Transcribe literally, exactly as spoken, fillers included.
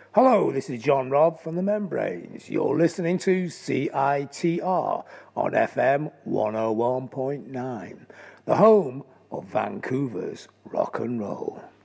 Hello, this is John Robb from The Membranes. You're listening to C I T R on F M one oh one point nine, the home of Vancouver's rock and roll.